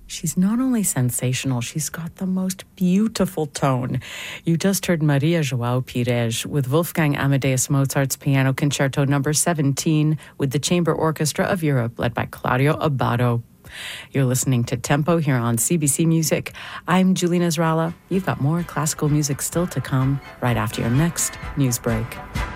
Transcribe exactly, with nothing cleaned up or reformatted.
She's not only sensational, she's got the most beautiful tone. You just heard Maria João Pires with Wolfgang Amadeus Mozart's Piano Concerto number seventeen with the Chamber Orchestra of Europe, led by Claudio Abbado. You're listening to Tempo here on C B C Music. I'm Julina Zrala. You've got more classical music still to come right after your next news break.